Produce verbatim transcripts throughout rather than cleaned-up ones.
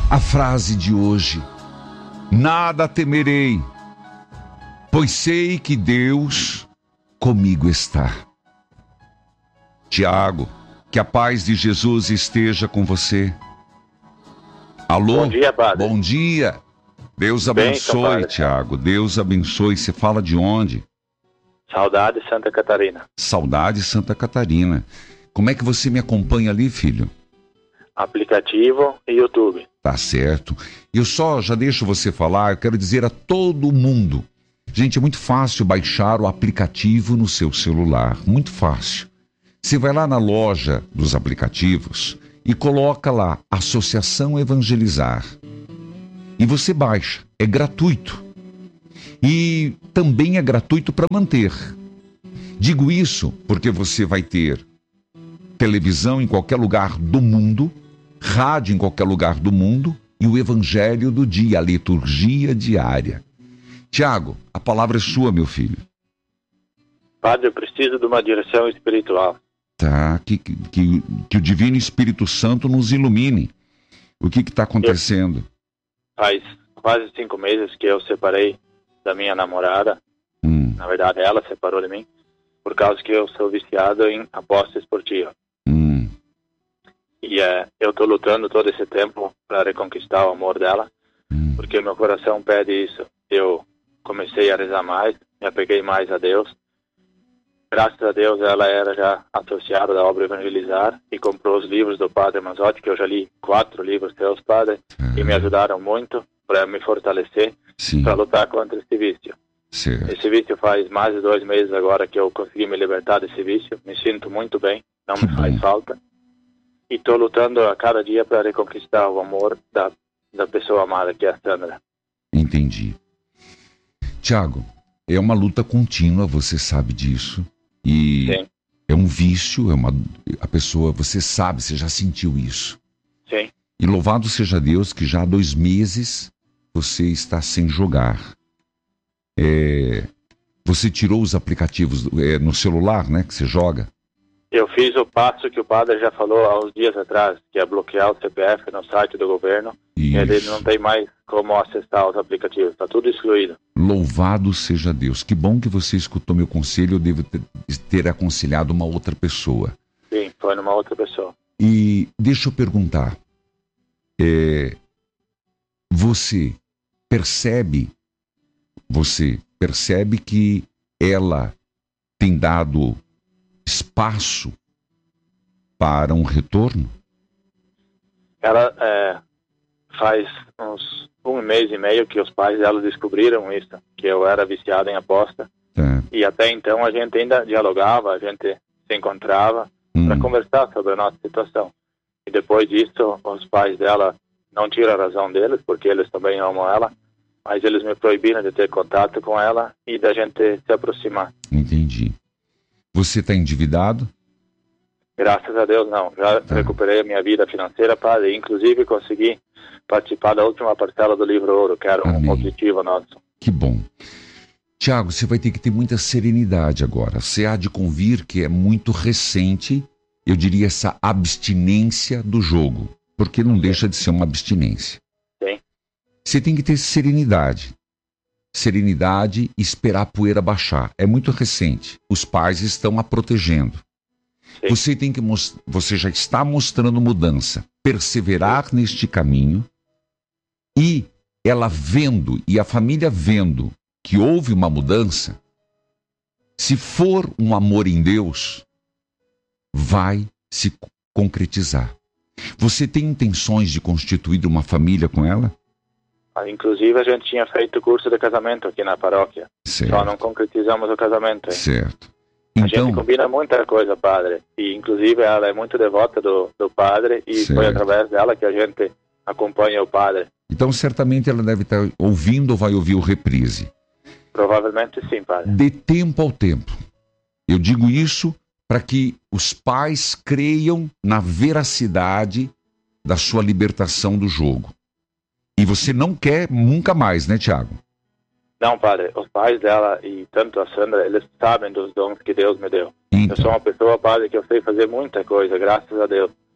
A frase de hoje: nada temerei, pois sei que Deus comigo está. Tiago, que a paz de Jesus esteja com você. Alô? Bom dia, padre. Bom dia. Deus abençoe, Tiago. Deus abençoe. Você fala de onde? Saudade, Santa Catarina. Saudade, Santa Catarina. Como é que você me acompanha ali, filho? Aplicativo e YouTube. Tá certo. Eu só já deixo você falar, eu quero dizer a todo mundo. Gente, é muito fácil baixar o aplicativo no seu celular. Muito fácil. Você vai lá na loja dos aplicativos e coloca lá Associação Evangelizar. E você baixa. É gratuito. E também é gratuito para manter. Digo isso porque você vai ter televisão em qualquer lugar do mundo, rádio em qualquer lugar do mundo e o evangelho do dia, a liturgia diária. Tiago, a palavra é sua, meu filho. Padre, eu preciso de uma direção espiritual. Tá, que, que, que o Divino Espírito Santo nos ilumine. O que está acontecendo? Faz quase cinco meses que eu separei da minha namorada. Hum. Na verdade, ela separou de mim, por causa que eu sou viciado em aposta esportiva. Hum. E é, eu estou lutando todo esse tempo para reconquistar o amor dela, hum. porque meu coração pede isso. Eu comecei a rezar mais, me apeguei mais a Deus. Graças a Deus, ela era já associada da obra Evangelizar e comprou os livros do Padre Manzotti, que eu já li quatro livros seus, Padre, ah. e me ajudaram muito para me fortalecer, para lutar contra esse vício. Certo. Esse vício faz mais de dois meses agora que eu consegui me libertar desse vício. Me sinto muito bem, não que me faz bom. falta. E estou lutando a cada dia para reconquistar o amor da, da pessoa amada, que é a Sandra. Entendi. Tiago, é uma luta contínua, você sabe disso. E Sim. é um vício, é uma, a pessoa, você sabe, você já sentiu isso. Sim. E louvado seja Deus que já há dois meses você está sem jogar. É, você tirou os aplicativos é, no celular, né, que você joga? Eu fiz o passo que o padre já falou há uns dias atrás, que é bloquear o C P F no site do governo. Isso. E ele não tem mais como acessar os aplicativos, está tudo excluído. Louvado seja Deus. Que bom que você escutou meu conselho, eu devo ter, ter aconselhado uma outra pessoa. Sim, foi numa outra pessoa. E deixa eu perguntar, é, você percebe, você percebe que ela tem dado espaço para um retorno? Ela é, faz uns um mês e meio que os pais dela descobriram isso, que eu era viciado em aposta. Tá. E até então a gente ainda dialogava, a gente se encontrava Hum. para conversar sobre a nossa situação. E depois disso, os pais dela não tiram a razão deles, porque eles também amam ela, mas eles me proibiram de ter contato com ela e da gente se aproximar. Entendi. Você está endividado? Graças a Deus, não. Já Tá. recuperei a minha vida financeira, padre. Inclusive, consegui participar da última parcela do livro Ouro, que era um Amém. objetivo nosso. Que bom. Tiago, você vai ter que ter muita serenidade agora. Você há de convir que é muito recente, eu diria, essa abstinência do jogo. Porque não deixa de ser uma abstinência. Sim. Você tem que ter serenidade. Serenidade e esperar a poeira baixar. É muito recente. Os pais estão a protegendo. Sim. Você tem que most... você já está mostrando mudança. Perseverar neste caminho e ela vendo e a família vendo que houve uma mudança, se for um amor em Deus, vai se concretizar. Você tem intenções de constituir uma família com ela? Inclusive, a gente tinha feito curso de casamento aqui na paróquia. Certo. Só não concretizamos o casamento. Hein? Certo. A Então, gente combina muita coisa, padre. E, inclusive, ela é muito devota do, do padre. E Certo. foi através dela que a gente acompanha o padre. então, certamente ela deve estar ouvindo ou vai ouvir o reprise. Provavelmente sim, padre. Dê tempo ao tempo. Eu digo isso para que os pais creiam na veracidade da sua libertação do jogo. E você não quer nunca mais, né, Tiago? Não, padre. Os pais dela e tanto a Sandra, eles sabem dos dons que Deus me deu. Então, Eu sou uma pessoa, padre, que eu sei fazer muita coisa, graças a Deus.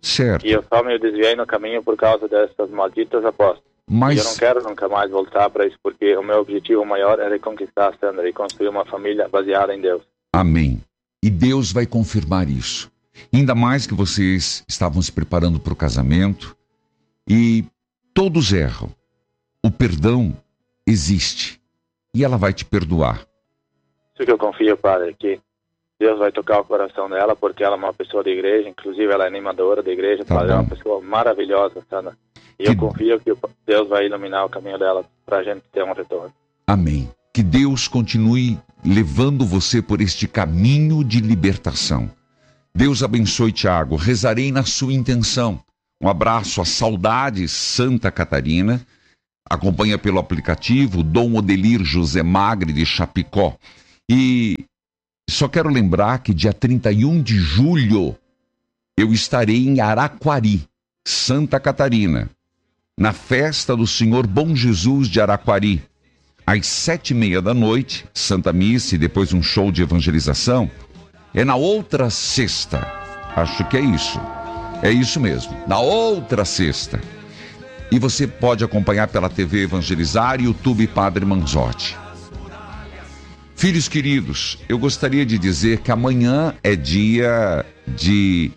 Certo. E eu só me desviei no caminho por causa dessas malditas apostas. Mas... E eu não quero nunca mais voltar para isso, porque o meu objetivo maior é reconquistar a Sandra e construir uma família baseada em Deus. Amém. E Deus vai confirmar isso. Ainda mais que vocês estavam se preparando para o casamento e todos erram. O perdão existe e ela vai te perdoar. Isso que eu confio, Padre, que Deus vai tocar o coração dela, porque ela é uma pessoa de igreja, inclusive ela é animadora da igreja, Tá Padre, bom. é uma pessoa maravilhosa, Sandra. E Que- eu confio que Deus vai iluminar o caminho dela para a gente ter um retorno. Amém. Que Deus continue levando você por este caminho de libertação. Deus abençoe, Tiago. Rezarei na sua intenção. Um abraço a Saudades Santa Catarina. Acompanha pelo aplicativo Dom Odelir José Magre de Chapecó. E só quero lembrar que dia trinta e um de julho eu estarei em Araquari, Santa Catarina, na festa do Senhor Bom Jesus de Araquari. Às sete e meia da noite, Santa Missa e depois um show de evangelização. É na outra sexta. Acho que é isso. É isso mesmo. Na outra sexta. E você pode acompanhar pela T V Evangelizar e YouTube Padre Manzotti. Filhos queridos, eu gostaria de dizer que amanhã é dia de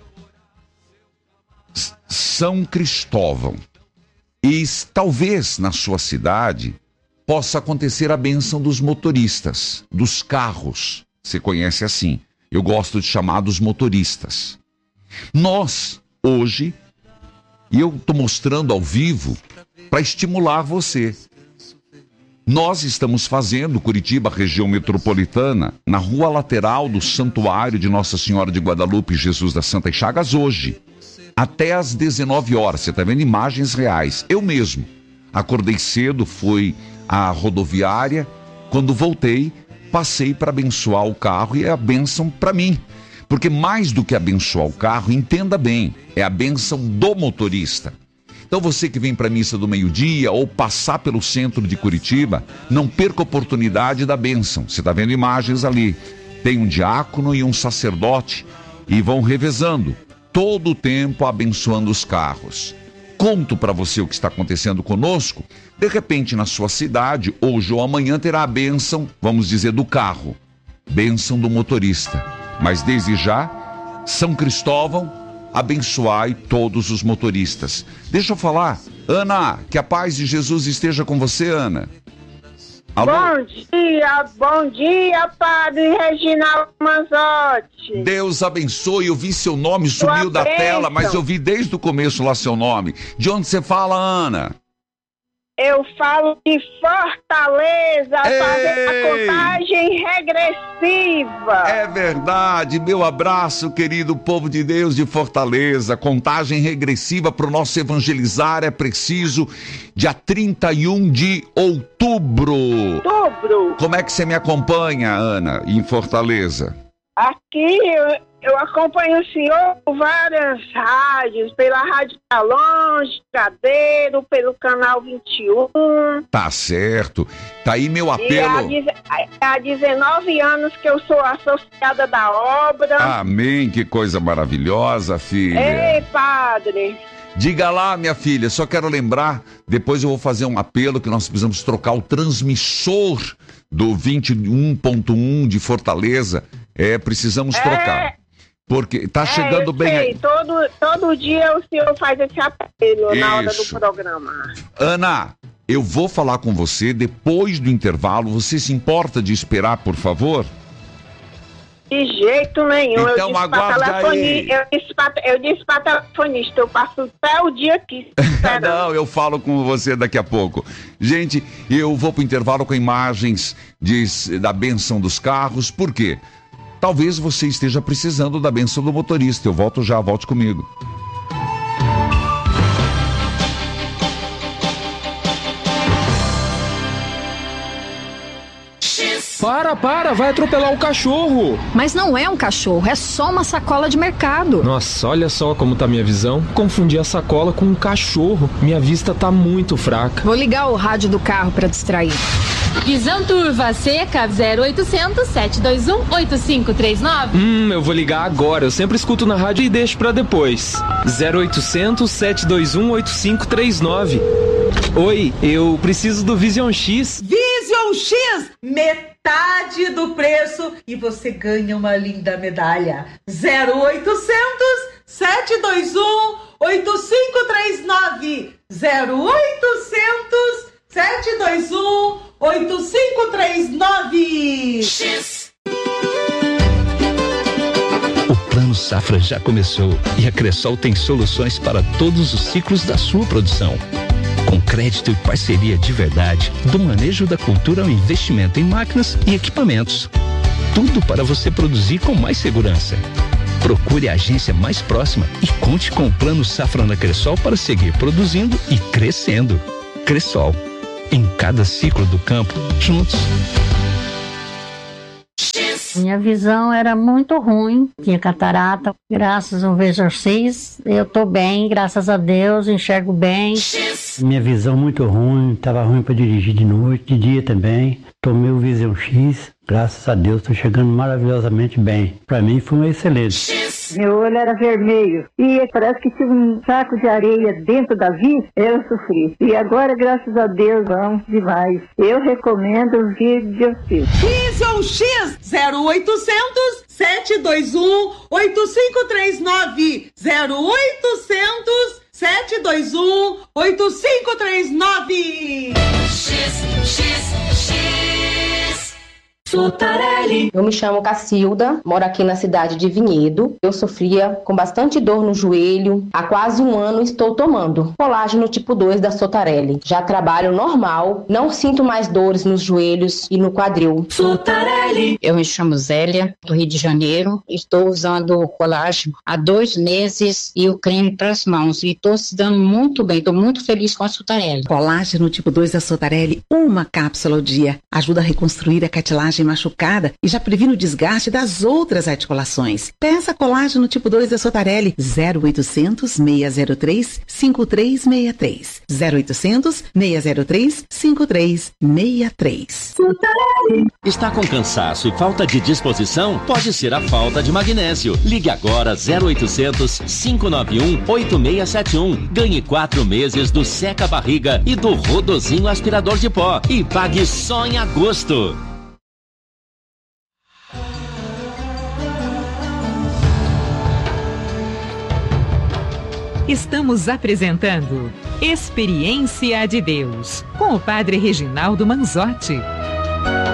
São Cristóvão. E talvez na sua cidade possa acontecer a bênção dos motoristas, dos carros. Você conhece assim. Eu gosto de chamar dos motoristas. Nós, hoje, e eu estou mostrando ao vivo para estimular você. Nós estamos fazendo Curitiba, região metropolitana, na rua lateral do Santuário de Nossa Senhora de Guadalupe, Jesus das Santas Chagas, hoje, até às dezenove horas. Você está vendo imagens reais. Eu mesmo acordei cedo, fui à rodoviária. Quando voltei, passei para abençoar o carro e é a bênção para mim. Porque mais do que abençoar o carro, entenda bem, é a bênção do motorista. Então você que vem para a missa do meio-dia ou passar pelo centro de Curitiba, não perca a oportunidade da bênção. Você está vendo imagens ali. Tem um diácono e um sacerdote e vão revezando todo o tempo abençoando os carros. Conto para você o que está acontecendo conosco. De repente, na sua cidade, hoje ou amanhã, terá a bênção, vamos dizer, do carro. Bênção do motorista. Mas desde já, São Cristóvão, abençoai todos os motoristas. Deixa eu falar. Ana, que a paz de Jesus esteja com você, Ana. Alô? Bom dia, bom dia, Padre Reginaldo Manzotti. Deus abençoe, eu vi seu nome, sumiu da tela, mas eu vi desde o começo lá seu nome. De onde você fala, Ana? Eu falo de Fortaleza, Ei! fazer a contagem regressiva. É verdade, meu abraço, querido povo de Deus de Fortaleza. Contagem regressiva para o nosso evangelizar é preciso dia trinta e um de outubro. Outubro. Como é que você me acompanha, Ana, em Fortaleza? Aqui eu, eu acompanho o senhor por várias rádios, pela Rádio Tá Longe, Cadeiro, pelo Canal vinte e um. Tá certo. Tá aí meu E apelo. há, deze- há dezenove anos que eu sou associada da obra. Amém, que coisa maravilhosa, filha. Ei, padre. Diga lá, minha filha, só quero lembrar, depois eu vou fazer um apelo que nós precisamos trocar o transmissor do vinte e um ponto um de Fortaleza. É, precisamos É. trocar. Porque tá chegando é, eu bem sei, aí. todo, todo dia o senhor faz esse apelo na hora do Isso. programa. Ana, eu vou falar com você depois do intervalo. Você se importa de esperar, por favor? De jeito nenhum. Então, eu disse pra aguarde telefoni- aí. Eu disse pra, eu disse pra telefonista, eu passo até o dia aqui esperando. Não, eu falo com você daqui a pouco. Gente, eu vou pro intervalo com imagens de, da bênção dos carros. Por quê? Talvez você esteja precisando da bênção do motorista. Eu volto já, volte comigo. Para, para, vai atropelar o cachorro. Mas não é um cachorro, é só uma sacola de mercado. Nossa, olha só como tá minha visão. Confundi a sacola com um cachorro. Minha vista tá muito fraca. Vou ligar o rádio do carro para distrair. Visão Turva Seca zero oitocentos, sete dois um, oito cinco três nove. Hum, eu vou ligar agora. Eu sempre escuto na rádio e deixo pra depois. zero oitocentos, sete dois um, oito cinco três nove. Oi, eu preciso do Vision X. Vision X, metade do preço e você ganha uma linda medalha. zero oitocentos, sete dois um, oito cinco três nove. zero oitocentos, sete dois um, oito cinco três nove. X. O Plano Safra já começou e a Cressol tem soluções para todos os ciclos da sua produção. Com crédito e parceria de verdade, do manejo da cultura ao investimento em máquinas e equipamentos. Tudo para você produzir com mais segurança. Procure a agência mais próxima e conte com o Plano Safra na Cressol para seguir produzindo e crescendo. Cressol, em cada ciclo do campo, juntos. Minha visão era muito ruim, tinha catarata. Graças ao Vision X, eu tô bem, graças a Deus, enxergo bem. Minha visão muito ruim, tava ruim para dirigir de noite, de dia também. Tomei o Vision X, graças a Deus, tô chegando maravilhosamente bem. Para mim foi um excelente. Meu olho era vermelho e parece que tinha um saco de areia dentro da vista. Eu sofri. E agora, graças a Deus, vamos demais. Eu recomendo o Vision X. Vision X, zero oitocentos, sete dois um, oito cinco três nove. zero oitocentos, sete dois um, oito cinco três nove. X, X, X. Sotarelli. Eu me chamo Cacilda, moro aqui na cidade de Vinhedo. Eu sofria com bastante dor no joelho. Há quase um ano estou tomando colágeno tipo dois da Sotarelli. Já trabalho normal, não sinto mais dores nos joelhos e no quadril. Sotarelli. Eu me chamo Zélia, do Rio de Janeiro. Estou usando o colágeno há dois meses e o creme para as mãos. E estou se dando muito bem, estou muito feliz com a Sotarelli. Colágeno tipo dois da Sotarelli, uma cápsula ao dia. Ajuda a reconstruir a cartilagem machucada e já previne o desgaste das outras articulações. Peça colágeno tipo dois da Sotarelli. zero oitocentos, seis zero três, cinco três seis três. zero oitocentos, seis zero três, cinco três seis três. Está com cansaço e falta de disposição? Pode ser a falta de magnésio. Ligue agora zero oitocentos, cinco nove um, oito seis sete um. Ganhe quatro meses do Seca Barriga e do Rodozinho aspirador de pó e pague só em agosto. Estamos apresentando Experiência de Deus, com o Padre Reginaldo Manzotti.